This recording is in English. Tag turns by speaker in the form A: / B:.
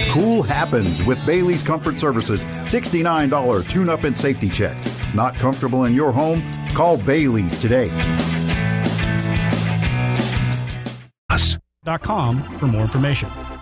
A: Cool happens with Bailey's Comfort Services $69 tune-up and safety check. Not comfortable in your home? Call Bailey's today.
B: .com for more information.